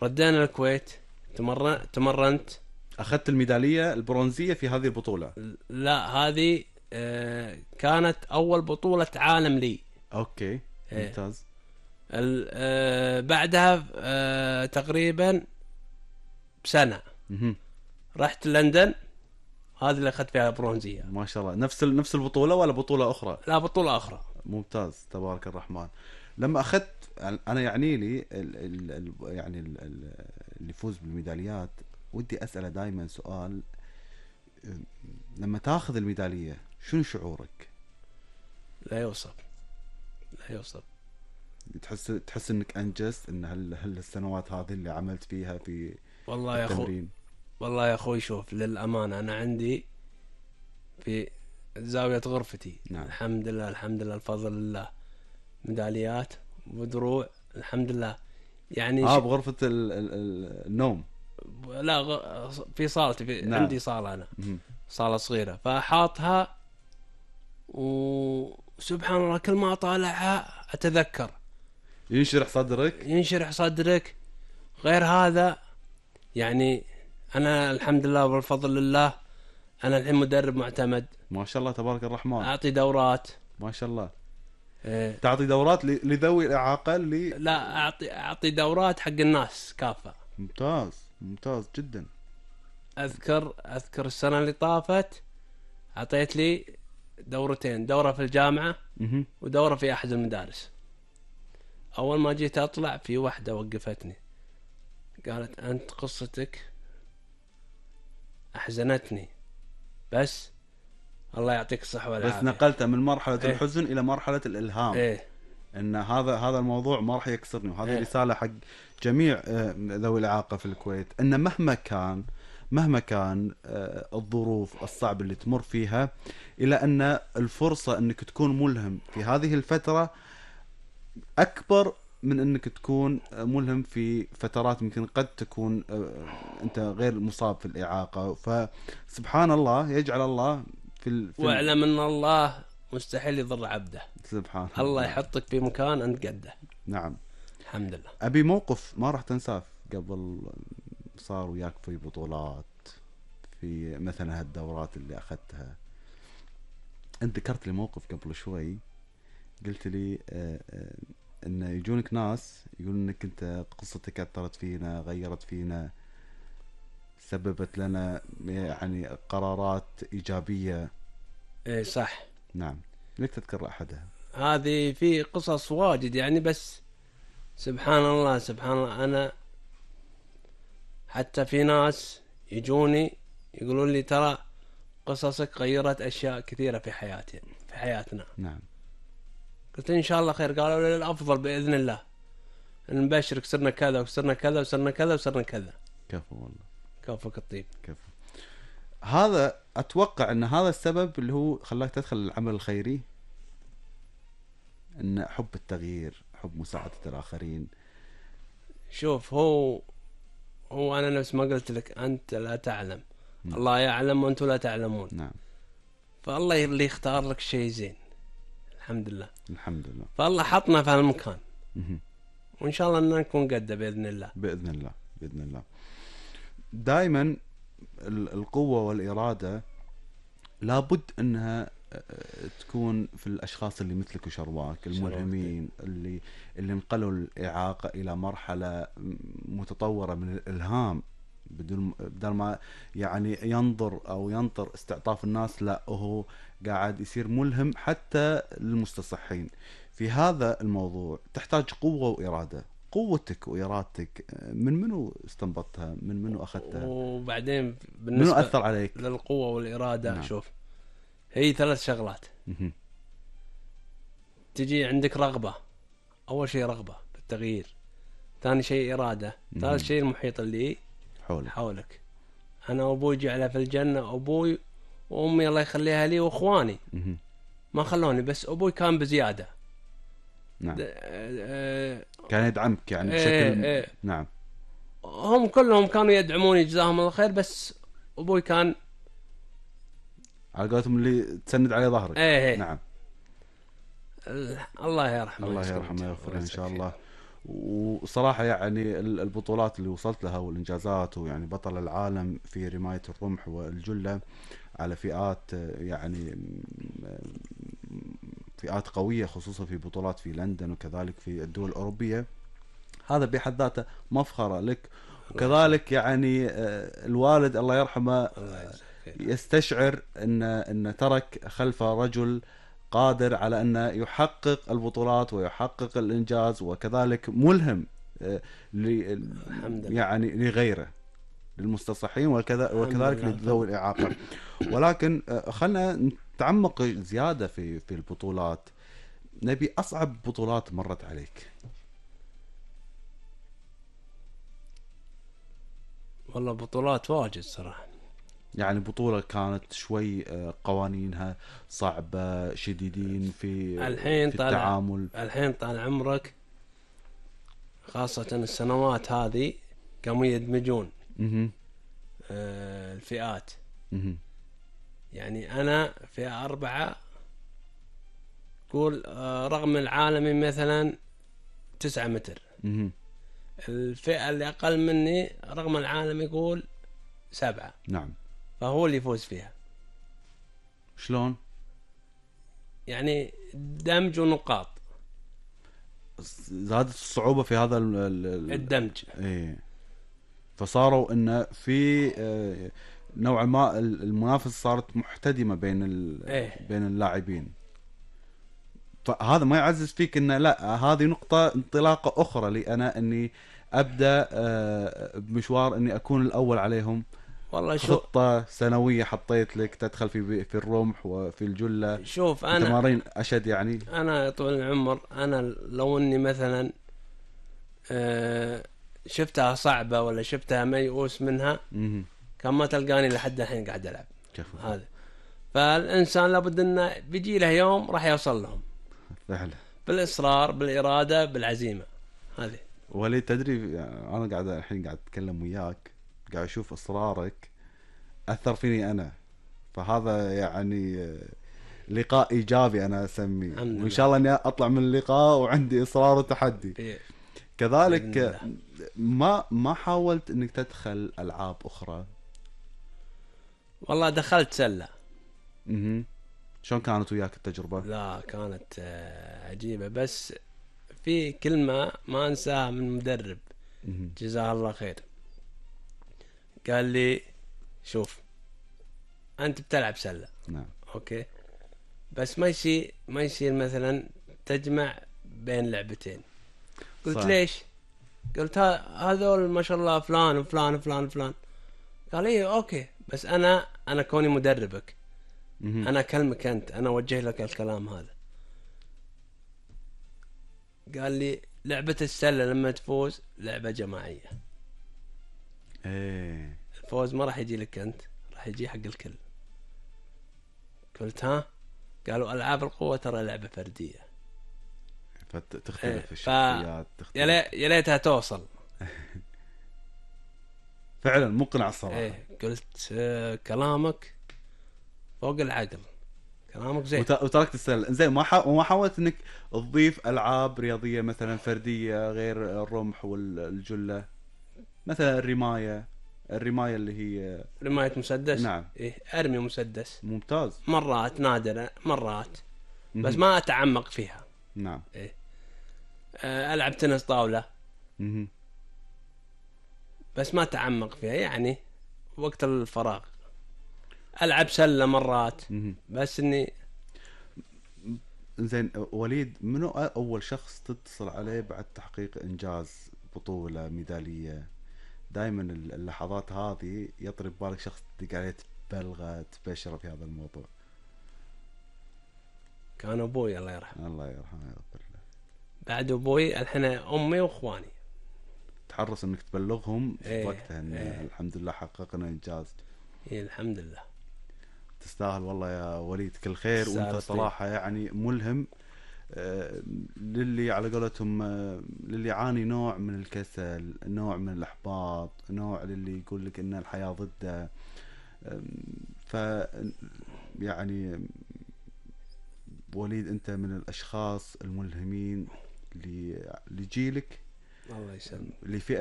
ردينا الكويت، تمرنت. اخذت الميداليه البرونزيه في هذه البطوله؟ لا، هذه كانت اول بطولة عالم لي. اوكي، ممتاز. بعدها تقريبا بسنة مهم. رحت لندن، هذه اللي اخذت فيها برونزية. ما شاء الله. نفس البطوله ولا بطوله اخرى؟ لا، بطولة اخرى. ممتاز، تبارك الرحمن. لما اخذت، انا يعني لي اللي يفوز بالميداليات ودي اساله دائما سؤال: لما تاخذ الميداليه شنو شعورك؟ لا يوصف، لا يوصف. تحس انك انجزت، ان هل السنوات هذه اللي عملت فيها في والله يا التمرين؟ والله يا اخوي، شوف، للامانه انا عندي في زاويه غرفتي، نعم. الحمد لله الحمد لله الفضل لله، ميداليات ودروع الحمد لله. يعني بغرفه النوم؟ لا، في صالتي، نعم. عندي صاله انا، مهم. صاله صغيره، فحاطها وسبحان الله كل ما اطالعها اتذكر. ينشرح صدرك. ينشرح صدرك. غير هذا يعني انا الحمد لله والفضل لله، انا الحين مدرب معتمد. ما شاء الله، تبارك الرحمن. اعطي دورات. ما شاء الله. إيه. تعطي دورات لذوي الاعاقه لا، اعطي دورات حق الناس كافة. ممتاز، ممتاز جدا. اذكر السنة اللي طافت اعطيت لي دورتين، دورة في الجامعة مهم. ودورة في احد المدارس. اول ما جيت اطلع في واحدة وقفتني، قالت انت قصتك احزنتني، بس الله يعطيك الصحة والعافية. بس نقلته من مرحله إيه. الحزن الى مرحله الالهام. ايه. ان هذا الموضوع ما راح يكسرني، وهذه إيه. رساله حق جميع ذوي الاعاقه في الكويت، ان مهما كان الظروف الصعبه اللي تمر فيها، الى ان الفرصه انك تكون ملهم في هذه الفتره اكبر من انك تكون ملهم في فترات يمكن قد تكون انت غير مصاب في الاعاقه. فسبحان الله، يجعل الله واعلم ان الله مستحيل يضر عبده. سبحان الله يحطك في مكان انت قده. نعم. الحمد لله. ابي موقف ما راح تنساه قبل صار وياك في بطولات، في مثلا هالدورات اللي اخذتها. انت ذكرت لي موقف قبل شوي، قلت لي ان يجونك ناس يقولون انك انت قصتك اثرت فينا، غيرت فينا، سببت لنا يعني قرارات ايجابيه. ايه صح. نعم. ليك تذكر احدها؟ هذه في قصص واجد يعني، بس سبحان الله سبحان الله. انا حتى في ناس يجوني يقولون لي ترى قصصك غيرت اشياء كثيرة في حياتنا. نعم. قلت ان شاء الله خير. قالوا لي الافضل باذن الله، نبشرك صرنا كذا وصرنا كذا وصرنا كذا وصرنا كذا. كفو والله. كفوك الطيب. كفو. هذا اتوقع ان هذا السبب اللي هو خلاك تدخل العمل الخيري، ان حب التغيير، حب مساعدة الاخرين. شوف، هو انا نفس ما قلت لك، انت لا تعلم، الله يعلم وانتم لا تعلمون. نعم. فالله اللي يختار لك شيء زين، الحمد لله. الحمد لله. فالله حطنا في هالمكان، مهم. وان شاء الله ان نكون قده باذن الله. باذن الله، باذن الله. دائما القوة والإرادة لابد انها تكون في الاشخاص اللي مثلك وشرواك، الملهمين اللي انقلوا الاعاقة الى مرحلة متطورة من الالهام، بدل ما يعني ينطر استعطاف الناس، لا هو قاعد يصير ملهم حتى للمستصحين. في هذا الموضوع تحتاج قوة وإرادة. قوتك وإرادتك من منو استنبطتها؟ من منو أخذتها؟ وبعدين منو أثر عليك؟ للقوة والإرادة. نعم. شوف، هي 3 شغلات. تجي عندك رغبة، أول شيء رغبة بالتغيير، ثاني شيء إرادة، ثالث شيء المحيط اللي حولك. أنا وأبوي جعله في الجنة، أبوي وأمي الله يخليها لي وأخواني ما خلوني، بس أبوي كان بزيادة. نعم. كان يدعمك يعني بشكل نعم. هم كلهم كانوا يدعموني جزاهم الله خير، بس أبوي كان على قولتهم اللي تسند عليه ظهرك. ايه. نعم. الله يرحمه، الله يرحمه ويغفر له ان شاء الله. وصراحة يعني البطولات اللي وصلت لها والإنجازات، ويعني بطل العالم في رماية الرمح والجلة على فئات يعني فئات قوية، خصوصا في بطولات في لندن وكذلك في الدول الأوروبية. هذا بحد ذاته مفخرة لك. وكذلك يعني الوالد الله يرحمه يستشعر ان ترك خلفه رجل قادر على ان يحقق البطولات ويحقق الانجاز، وكذلك ملهم يعني لغيره، للمستصحين وكذلك لذوي الاعاقه. ولكن خلنا نتعمق زياده في البطولات. نبي اصعب بطولات مرت عليك. والله بطولات واجد صراحه. يعني بطولة كانت شوي قوانينها صعبة، شديدين في التعامل. الحين طال عمرك، خاصة السنوات هذه قاموا يدمجون الفئات. يعني أنا فئة 4، قول رقم العالمي مثلا 9 متر. الفئة اللي أقل مني رقم العالمي يقول 7. نعم. فهو اللي يفوز فيها. شلون؟ يعني دمج ونقاط. زادت الصعوبة في هذا الدمج. ايه. فصاروا ان في نوعا ما المنافسة صارت محتدمة بين اللاعبين. فهذا ما يعزز فيك ان لا، هذه نقطة انطلاقة اخرى لي انا اني ابدا بمشوار اني اكون الاول عليهم. والله خطة سنوية حطيت لك تدخل في الرمح وفي الجلة. شوف أنا تمارين أشد يعني. أنا طول العمر أنا لو إني مثلا شفتها صعبة ولا شفتها ميؤوس منها كان ما تلقاني لحد الحين قاعد ألعب. هذا فالإنسان لابد إنه بيجي له يوم راح يوصل لهم فعلا، بالإصرار، بالإرادة، بالعزيمة. هذه وليد تدري يعني أنا قاعد الحين قاعد أتكلم وياك، قاعد أشوف إصرارك أثر فيني أنا. فهذا يعني لقاء إيجابي أنا أسميه، وإن شاء الله إني أطلع من اللقاء وعندي إصرار وتحدي. كذلك ما حاولت إنك تدخل ألعاب أخرى؟ والله دخلت سلة. شلون كانت وياك التجربة؟ لا كانت عجيبة. بس في كلمة ما أنساها من مدرب جزاه الله خير. قال لي شوف أنت بتلعب سلة. نعم. أوكي. بس ما يصير مثلا تجمع بين لعبتين. قلت صح. ليش؟ قلت هذول ما شاء الله فلان وفلان وفلان وفلان. قال ايه اوكي، بس انا كوني مدربك انا اكلمك انت، انا اوجه لك الكلام هذا. قال لي لعبة السلة لما تفوز لعبة جماعية. ايه. الفوز ما راح يجي لك انت، راح يجي حق الكل. قلت ها؟ قالوا العاب القوة ترى لعبة فردية. فتختلف الشخصيات. يا ليتها توصل. فعلا مقنع الصراحة. قلت كلامك فوق العقل، كلامك زين. وتركت السلة زين. ما حاولت انك تضيف العاب رياضية مثلا فردية غير الرمح والجلة؟ مثلا الرماية اللي هي رماية مسدس. نعم. ارمي مسدس. ممتاز. مرات نادرة مرات بس ما اتعمق فيها. نعم. العب تنس طاولة بس ما اتعمق فيها، يعني وقت الفراغ. العب سلة مرات بس اني. زين وليد، منو اول شخص تتصل عليه بعد تحقيق انجاز بطولة ميدالية؟ دائما اللحظات هذه يطري ببالك شخص تدق عليه تبلغه تبشره في هذا الموضوع. كان ابوي الله يرحمه. الله يرحمه ويغفر له. بعد ابوي الحين امي واخواني. تحرص انك تبلغهم في وقتها ان الحمد لله حققنا انجاز. الحمد لله. تستاهل والله يا وليد كل خير. وانت صراحة يعني ملهم للي على قولتهم للي يعاني نوع من الكسل، نوع من الإحباط، نوع للي يقول لك ان الحياة ضده. ف يعني وليد انت من الاشخاص الملهمين لجيلك الله يسلمك. لفئة